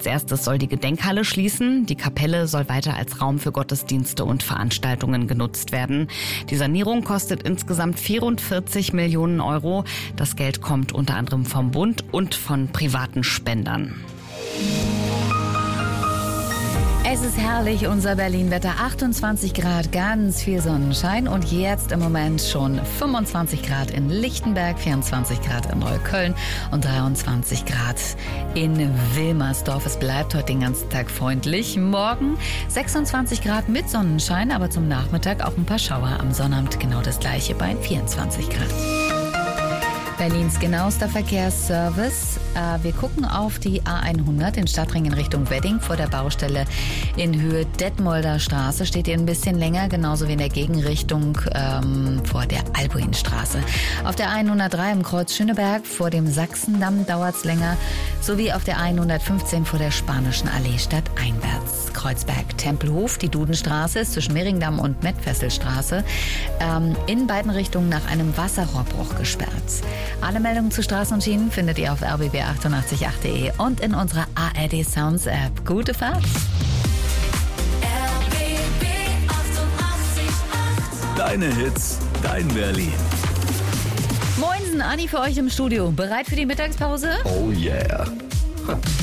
Als erstes soll die Gedenkhalle schließen. Die Kapelle soll weiter als Raum für Gottesdienste und Veranstaltungen genutzt werden. Die Sanierung kostet insgesamt 44 Millionen Euro. Das Geld kommt unter anderem vom Bund und von privaten Spendern. Es ist herrlich, unser Berlin-Wetter. 28 Grad, ganz viel Sonnenschein und jetzt im Moment schon 25 Grad in Lichtenberg, 24 Grad in Neukölln und 23 Grad in Wilmersdorf. Es bleibt heute den ganzen Tag freundlich. Morgen 26 Grad mit Sonnenschein, aber zum Nachmittag auch ein paar Schauer. Am Sonnabend genau das gleiche bei 24 Grad. Berlins genauester Verkehrsservice. Wir gucken auf die A100, den Stadtring in Richtung Wedding. Vor der Baustelle in Höhe Detmolder Straße steht ihr ein bisschen länger, genauso wie in der Gegenrichtung vor der Albuinstraße. Auf der A103 im Kreuz Schöneberg vor dem Sachsendamm dauert es länger, sowie auf der A115 vor der Spanischen Allee stadteinwärts. Kreuzberg-Tempelhof, die Dudenstraße ist zwischen Mehringdamm und Mettfesselstraße in beiden Richtungen nach einem Wasserrohrbruch gesperrt. Alle Meldungen zu Straßen und Schienen findet ihr auf rbb888.de und in unserer ARD Sounds App. Gute Fahrt! RBB 88.8. Deine Hits, dein Berlin. Moinsen, Anni für euch im Studio. Bereit für die Mittagspause? Oh yeah.